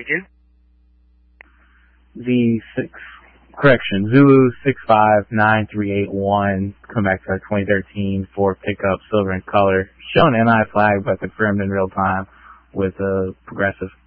begin? Zulu 6593881, come back to our 2013 Ford pickup, silver in color, shown NI flag but confirmed in real time with a Progressive.